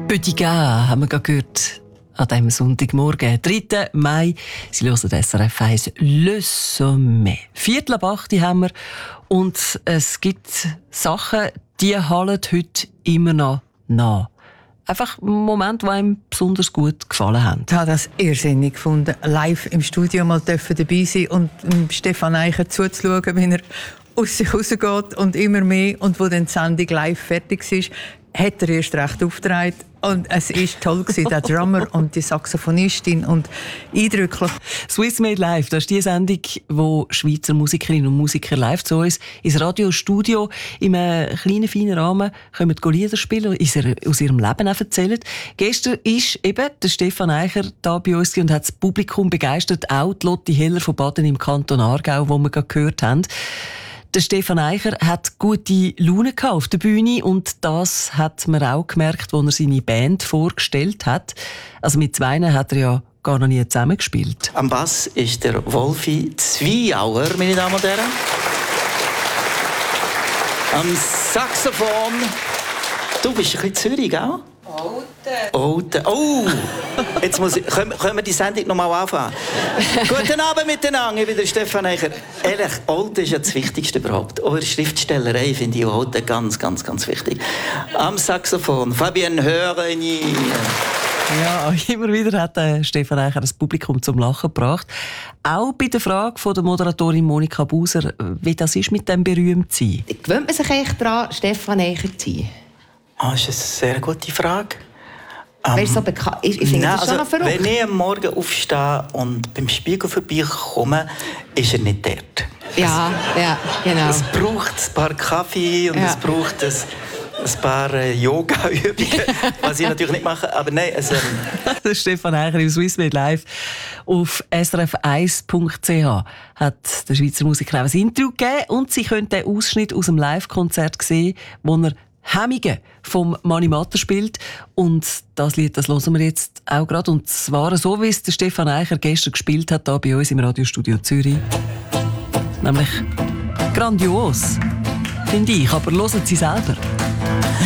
Bödiga haben wir gerade gehört an diesem Sonntagmorgen, 3. Mai. Sie hören SRF 1 Le Sommet. 7:45 haben wir und es gibt Sachen, die hallen heute immer noch nach. Einfach Momente, die einem besonders gut gefallen haben. Ich habe das irrsinnig gefunden, live im Studio mal dabei sein und Stefan Eicher zuzuschauen, wie er aus sich rausgeht und immer mehr. Und wo dann die Sendung live fertig ist, hat er erst recht aufgetragen. Und es war toll, der Drummer und die Saxophonistin und eindrücklich. Swiss Made Live, das ist die Sendung, wo Schweizer Musikerinnen und Musiker live zu uns ins Radiostudio in einem kleinen, feinen Rahmen kommen Lieder spielen und aus ihrem Leben auch erzählen. Gestern ist eben der Stefan Eicher da bei uns und hat das Publikum begeistert, auch die Lotti Heller von Baden im Kanton Aargau, wo wir gerade gehört haben. Der Stefan Eicher hat gute Laune auf der Bühne und das hat man auch gemerkt, als er seine Band vorgestellt hat. Also mit zweien hat er ja gar noch nie zusammengespielt. Am Bass ist der Wolfi Zweiauer, meine Damen und Herren. Am Saxophon, du bist ein bisschen Zürich, gell? Olten. Oh! Jetzt können wir die Sendung noch mal anfangen. Guten Abend miteinander, ich bin der Stefan Eicher. Ehrlich, Olten ist ja das Wichtigste überhaupt. Auch in der Schriftstellerei finde ich Olten ganz, ganz, ganz wichtig. Am Saxophon, Fabienne Höreni. Ja, immer wieder hat Stefan Eicher das Publikum zum Lachen gebracht. Auch bei der Frage von der Moderatorin Monika Buser, wie das ist mit dem Berühmtsein. Gewöhnt man sich echt daran, Stefan Eicher zu sein? Das ist eine sehr gute Frage. Ich finde das schon noch verrückt. Wenn ich am Morgen aufstehe und beim Spiegel vorbeikomme, ist er nicht dort. Ja, genau. Es braucht ein paar Kaffee und es braucht ein paar Yoga-Übungen, was ich natürlich nicht mache. Aber nein, Der Stefan Eicher im Swiss Made Live auf srf1.ch hat der Schweizer Musiker auch ein Interview gegeben und Sie können den Ausschnitt aus dem Live-Konzert sehen, wo er Hemmige vom Mani Matter spielt. Und das Lied, das hören wir jetzt auch gerade. Und zwar so, wie es der Stefan Eicher gestern gespielt hat, hier bei uns im Radiostudio Zürich. Nämlich grandios, finde ich. Aber hören Sie selber.